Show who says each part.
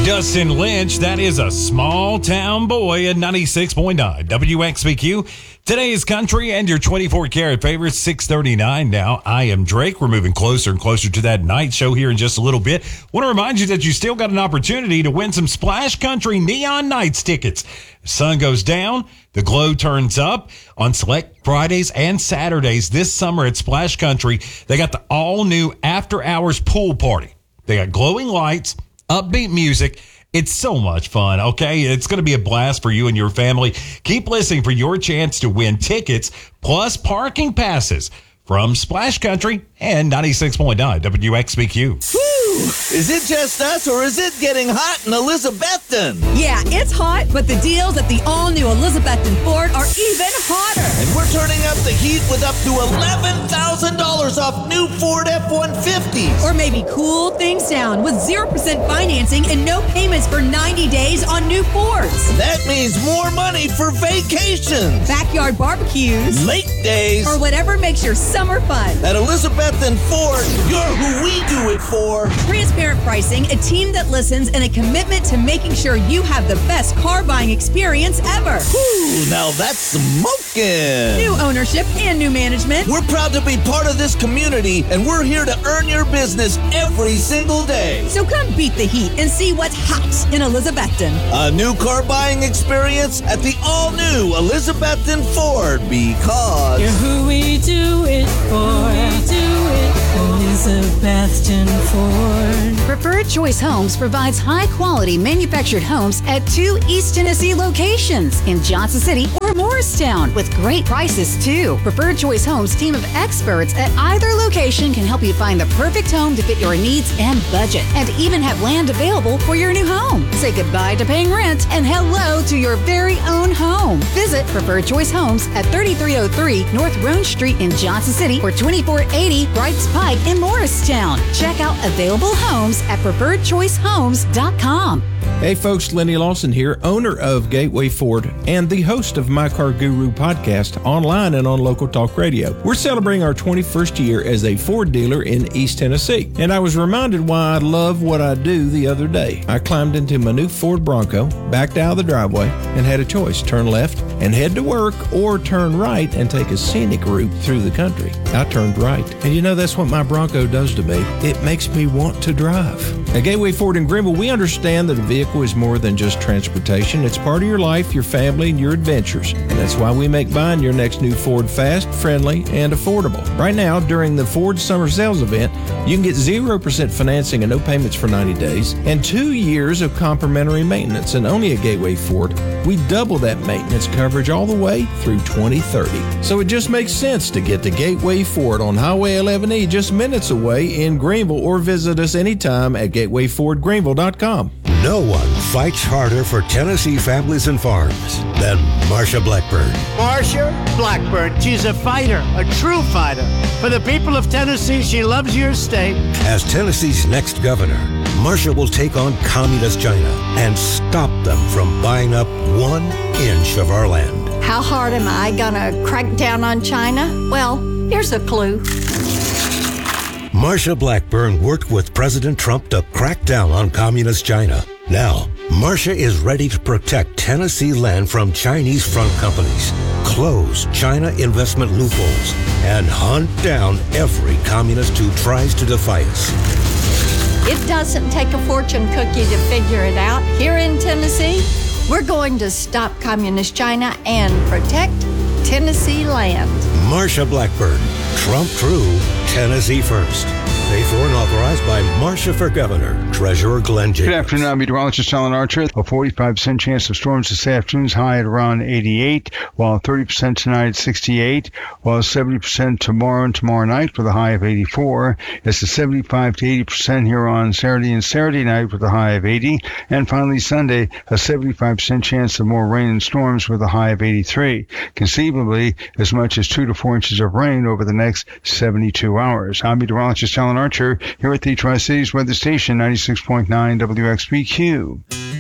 Speaker 1: Dustin Lynch, that is a small town boy at 96.9 WXBQ. Today is country and your 24-karat favorite, 6:39 now. I am Drake. We're moving closer and closer to that night show here in just a little bit. Want to remind you that you still got an opportunity to win some Splash Country Neon Nights tickets. The sun goes down, the glow turns up on select Fridays and Saturdays this summer at Splash Country. They got the all-new after-hours pool party. They got glowing lights, upbeat music. It's so much fun, okay? It's going to be a blast for you and your family. Keep listening for your chance to win tickets plus parking passes from Splash Country and 96.9 WXBQ.
Speaker 2: Woo! Is it just us, or is it getting hot in Elizabethton?
Speaker 3: Yeah, it's hot, but the deals at the all-new Elizabethton Ford are even hotter.
Speaker 2: And we're turning up the heat with up to $11,000 off new Ford F-150s.
Speaker 3: Or maybe cool things down with 0% financing and no payments for 90 days on new Fords.
Speaker 2: That means more money for vacations,
Speaker 3: backyard barbecues,
Speaker 2: lake days,
Speaker 3: or whatever makes your summer fun.
Speaker 2: At Elizabethton Ford, you're who we do it for.
Speaker 3: Transparent pricing, a team that listens, and a commitment to making sure you have the best car buying experience ever.
Speaker 2: Ooh, now that's smoking.
Speaker 3: New ownership and new management.
Speaker 2: We're proud to be part of this community, and we're here to earn your business every single day.
Speaker 3: So come beat the heat and see what's hot in Elizabethton.
Speaker 2: A new car buying experience at the all-new Elizabethton Ford, because
Speaker 4: you're who we do it for. Elizabethton Ford.
Speaker 5: Preferred Choice Homes provides high-quality manufactured homes at 2 East Tennessee locations in Johnson City or Morristown with great prices, too. Preferred Choice Homes' team of experts at either location can help you find the perfect home to fit your needs and budget, and even have land available for your new home. Say goodbye to paying rent and hello to your very own home. Visit Preferred Choice Homes at 3303 North Roan Street in Johnson City or 2480 Brights Pike in Morristown. Check out available homes at preferredchoicehomes.com.
Speaker 6: Hey folks, Lenny Lawson here, owner of Gateway Ford and the host of My Car Guru podcast online and on Local Talk Radio. We're celebrating our 21st year as a Ford dealer in East Tennessee, and I was reminded why I love what I do the other day. I climbed into my new Ford Bronco, backed out of the driveway, and had a choice: turn left and head to work, or turn right and take a scenic route through the country. I turned right, and you know that's what my Bronco does to me. It makes me want to drive. At Gateway Ford in Greenville, we understand that a vehicle is more than just transportation. It's part of your life, your family, and your adventures. And that's why we make buying your next new Ford fast, friendly, and affordable. Right now, during the Ford Summer Sales Event, you can get 0% financing and no payments for 90 days, and 2 years of complimentary maintenance. And only at Gateway Ford, we double that maintenance coverage all the way through 2030. So it just makes sense to get to Gateway Ford on Highway 11E, just minutes away in Greenville, or visit us anytime at gatewayfordgreenville.com.
Speaker 7: No one fights harder for Tennessee families and farms than Marsha Blackburn.
Speaker 8: Marsha Blackburn, she's a fighter, a true fighter. For the people of Tennessee, she loves your state.
Speaker 7: As Tennessee's next governor, Marsha will take on communist China and stop them from buying up 1 inch of our land.
Speaker 9: How hard am I gonna crack down on China? Well, here's a clue.
Speaker 7: Marsha Blackburn worked with President Trump to crack down on communist China. Now, Marsha is ready to protect Tennessee land from Chinese front companies, close China investment loopholes, and hunt down every communist who tries to defy us.
Speaker 9: It doesn't take a fortune cookie to figure it out. Here in Tennessee, we're going to stop communist China and protect Tennessee land.
Speaker 7: Marsha Blackburn, Trump true, Tennessee first. Paid for and authorized by Marsha for Governor, Treasurer Glenn Jacobs.
Speaker 10: Good afternoon, I'm meteorologist Alan Archer. A 45% chance of storms this afternoon's high at around 88, while 30% tonight at 68, while 70% tomorrow and tomorrow night with a high of 84. It's a 75 to 80% here on Saturday and Saturday night with a high of 80. And finally Sunday, a 75% chance of more rain and storms with a high of 83. Conceivably, as much as 2 to 4 inches of rain over the next 72 hours. I'm meteorologist Alan Archer here at the Tri-Cities Weather Station, 96.9 WXBQ.